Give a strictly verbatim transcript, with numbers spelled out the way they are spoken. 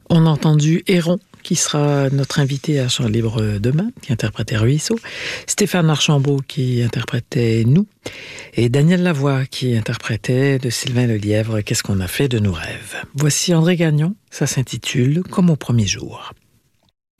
On a entendu Héron, qui sera notre invité à Chant Libre demain, qui interprétait Ruisseau, Stéphane Archambault qui interprétait Nous, et Daniel Lavoie qui interprétait de Sylvain Lelièvre Qu'est-ce qu'on a fait de nos rêves. Voici André Gagnon, ça s'intitule Comme au premier jour.